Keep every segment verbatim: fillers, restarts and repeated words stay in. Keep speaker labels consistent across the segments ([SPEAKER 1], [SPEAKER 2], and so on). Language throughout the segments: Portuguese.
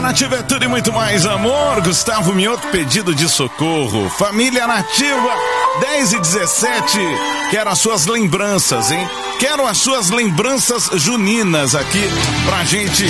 [SPEAKER 1] Nativa é tudo e muito mais amor. Gustavo Mioto, pedido de socorro. Família Nativa, dez e dezessete. Quero as suas lembranças, hein? Quero as suas lembranças juninas aqui pra gente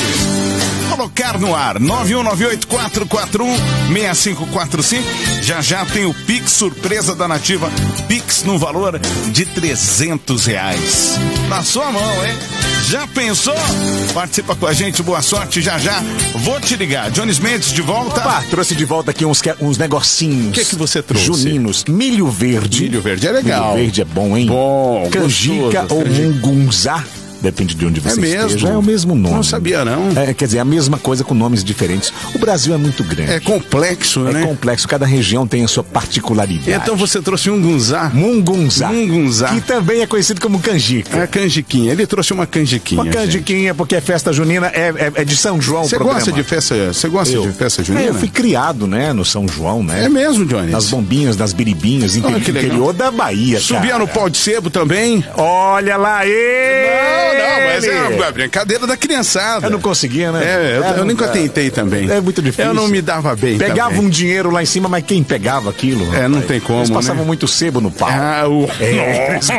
[SPEAKER 1] colocar no ar. nove um nove oito quatro quatro um seis cinco quatro cinco. Já já tem o Pix surpresa da Nativa. Pix no valor de trezentos reais. Na sua mão, hein? Já pensou? Participa com a gente, boa sorte, já já vou te ligar. Jones Mendes de volta.
[SPEAKER 2] Opa, trouxe de volta aqui uns, uns negocinhos.
[SPEAKER 1] O que que você trouxe?
[SPEAKER 2] Juninos, milho verde.
[SPEAKER 1] Milho verde é legal.
[SPEAKER 2] Milho verde é bom, hein?
[SPEAKER 1] Bom,
[SPEAKER 2] canjica
[SPEAKER 1] gostoso,
[SPEAKER 2] ou
[SPEAKER 1] canjica.
[SPEAKER 2] mungunzá. Depende de onde você
[SPEAKER 1] é mesmo?
[SPEAKER 2] esteja. É o mesmo nome.
[SPEAKER 1] Não sabia, não.
[SPEAKER 2] É, quer dizer, a mesma coisa com nomes diferentes. O Brasil é muito grande.
[SPEAKER 1] É complexo,
[SPEAKER 2] é
[SPEAKER 1] né?
[SPEAKER 2] É complexo. Cada região tem a sua particularidade.
[SPEAKER 1] Então você trouxe um gunzá.
[SPEAKER 2] Mungunzá.
[SPEAKER 1] Mungunzá.
[SPEAKER 2] Que também é conhecido como canjica.
[SPEAKER 1] É canjiquinha. Ele trouxe uma canjiquinha.
[SPEAKER 2] Uma canjiquinha, gente. Porque é festa junina, é, é, é de São João.
[SPEAKER 1] Você gosta de festa? Você gosta
[SPEAKER 2] eu.
[SPEAKER 1] de festa junina?
[SPEAKER 2] É, eu fui criado, né, no São João, né?
[SPEAKER 1] É mesmo, Johnny?
[SPEAKER 2] Nas bombinhas, nas biribinhas,
[SPEAKER 1] oh,
[SPEAKER 2] interior, interior da Bahia,
[SPEAKER 1] Subia
[SPEAKER 2] cara.
[SPEAKER 1] no pau de sebo também?
[SPEAKER 2] Olha lá, ele!
[SPEAKER 1] Não, não, mas é a brincadeira da criançada.
[SPEAKER 2] Eu não conseguia, né?
[SPEAKER 1] É, eu,
[SPEAKER 2] é,
[SPEAKER 1] eu nunca tentei também.
[SPEAKER 2] É muito difícil.
[SPEAKER 1] Eu não me dava bem
[SPEAKER 2] Pegava
[SPEAKER 1] também.
[SPEAKER 2] um dinheiro lá em cima, mas quem pegava aquilo?
[SPEAKER 1] É, não tem como,
[SPEAKER 2] Eles passavam
[SPEAKER 1] né?
[SPEAKER 2] muito sebo no pau.
[SPEAKER 1] Ah, o...
[SPEAKER 2] É.
[SPEAKER 1] Nossa,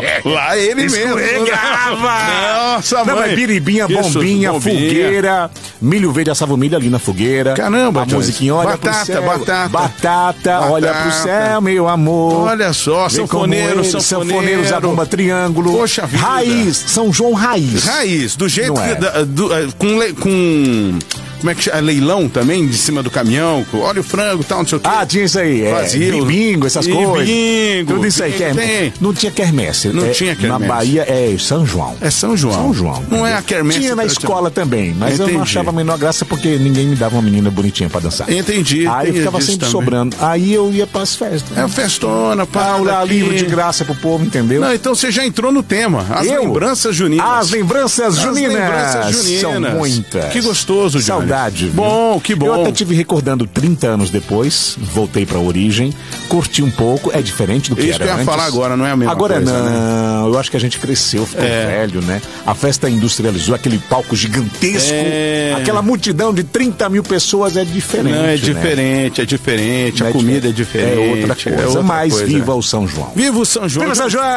[SPEAKER 1] lá ele mesmo.
[SPEAKER 2] Escorregava.
[SPEAKER 1] Nossa,
[SPEAKER 2] não,
[SPEAKER 1] mãe.
[SPEAKER 2] Mas biribinha,
[SPEAKER 1] Isso,
[SPEAKER 2] bombinha,
[SPEAKER 1] bombinha,
[SPEAKER 2] fogueira, milho verde, assava o milho ali na fogueira.
[SPEAKER 1] Caramba,
[SPEAKER 2] a musiquinha, olha
[SPEAKER 1] batata,
[SPEAKER 2] pro céu.
[SPEAKER 1] Batata,
[SPEAKER 2] batata.
[SPEAKER 1] Batata,
[SPEAKER 2] olha pro céu, meu amor.
[SPEAKER 1] Olha só, sanfoneiro, sanfoneiro.
[SPEAKER 2] Sanfoneiro, zabumba, triângulo.
[SPEAKER 1] Poxa vida.
[SPEAKER 2] Raiz, São João Raiz.
[SPEAKER 1] Raiz, do jeito
[SPEAKER 2] Não
[SPEAKER 1] que...
[SPEAKER 2] é.
[SPEAKER 1] Da, do, com, le, com... Como é que chama? Leilão também, de cima do caminhão. Olha o frango e tal, não sei o quê.
[SPEAKER 2] Ah, tinha isso aí. É,
[SPEAKER 1] Fazia.
[SPEAKER 2] Bingo, essas
[SPEAKER 1] e
[SPEAKER 2] coisas.
[SPEAKER 1] Bingo.
[SPEAKER 2] Tudo isso aí.
[SPEAKER 1] Tem, tem.
[SPEAKER 2] Não tinha quermesse.
[SPEAKER 1] Não
[SPEAKER 2] é,
[SPEAKER 1] tinha quermesse.
[SPEAKER 2] Na Bahia é São João.
[SPEAKER 1] É São João.
[SPEAKER 2] São João.
[SPEAKER 1] Não é a quermesse.
[SPEAKER 2] Tinha na escola também, mas
[SPEAKER 1] Entendi.
[SPEAKER 2] eu não achava a menor graça porque ninguém me dava uma menina bonitinha pra dançar.
[SPEAKER 1] Entendi.
[SPEAKER 2] Aí ficava sempre também. sobrando. Aí eu ia pras festas.
[SPEAKER 1] É festona,
[SPEAKER 2] Aula livre de graça pro povo, entendeu?
[SPEAKER 1] Não, então você já entrou no tema. As
[SPEAKER 2] eu?
[SPEAKER 1] lembranças juninas.
[SPEAKER 2] As lembranças
[SPEAKER 1] As
[SPEAKER 2] juninas.
[SPEAKER 1] lembranças juninas.
[SPEAKER 2] São muitas.
[SPEAKER 1] Que gostoso, Johnny.
[SPEAKER 2] Saudade. Viu?
[SPEAKER 1] Bom, que bom.
[SPEAKER 2] Eu até tive recordando trinta anos depois, voltei pra origem, curti um pouco, é diferente do que
[SPEAKER 1] Isso
[SPEAKER 2] era
[SPEAKER 1] que eu ia
[SPEAKER 2] antes.
[SPEAKER 1] falar agora, não é a mesma
[SPEAKER 2] agora
[SPEAKER 1] coisa,
[SPEAKER 2] não,
[SPEAKER 1] né?
[SPEAKER 2] eu acho que a gente cresceu, ficou
[SPEAKER 1] É.
[SPEAKER 2] velho, né? A festa industrializou, aquele palco gigantesco,
[SPEAKER 1] É.
[SPEAKER 2] aquela multidão de trinta mil pessoas é diferente.
[SPEAKER 1] Não, é
[SPEAKER 2] né?
[SPEAKER 1] diferente, é diferente,
[SPEAKER 2] Não
[SPEAKER 1] a
[SPEAKER 2] é
[SPEAKER 1] comida
[SPEAKER 2] diferente.
[SPEAKER 1] é diferente.
[SPEAKER 2] É outra coisa,
[SPEAKER 1] é outra
[SPEAKER 2] mas
[SPEAKER 1] coisa.
[SPEAKER 2] viva o São João.
[SPEAKER 1] Viva o São João!
[SPEAKER 2] Viva São João!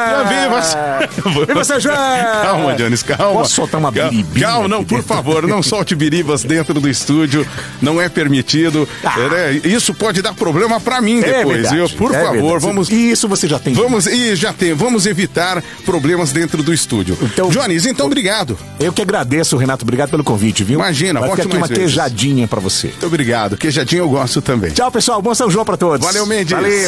[SPEAKER 1] Viva!
[SPEAKER 2] Viva São João!
[SPEAKER 1] Calma, Jones, calma.
[SPEAKER 2] Posso soltar uma
[SPEAKER 1] Calma,
[SPEAKER 2] biribinha
[SPEAKER 1] calma, não,
[SPEAKER 2] aqui
[SPEAKER 1] por
[SPEAKER 2] dentro?
[SPEAKER 1] favor, não solte biribas dentro do estúdio, não é permitido.
[SPEAKER 2] Ah.
[SPEAKER 1] É, isso pode dar problema pra mim
[SPEAKER 2] É
[SPEAKER 1] depois,
[SPEAKER 2] verdade,
[SPEAKER 1] viu? Por
[SPEAKER 2] é
[SPEAKER 1] favor,
[SPEAKER 2] verdade.
[SPEAKER 1] vamos...
[SPEAKER 2] Isso você já tem.
[SPEAKER 1] Vamos, e já tem, vamos evitar problemas dentro do estúdio.
[SPEAKER 2] Então,
[SPEAKER 1] Jones, então obrigado.
[SPEAKER 2] Eu que agradeço, Renato, obrigado pelo convite, viu?
[SPEAKER 1] Imagina,
[SPEAKER 2] vai
[SPEAKER 1] volte
[SPEAKER 2] ficar aqui uma
[SPEAKER 1] mais vezes.
[SPEAKER 2] queijadinha pra você.
[SPEAKER 1] Muito obrigado, queijadinho eu gosto também.
[SPEAKER 2] Tchau, pessoal, bom São João pra todos.
[SPEAKER 1] Valeu, Mendes.
[SPEAKER 2] Valeu.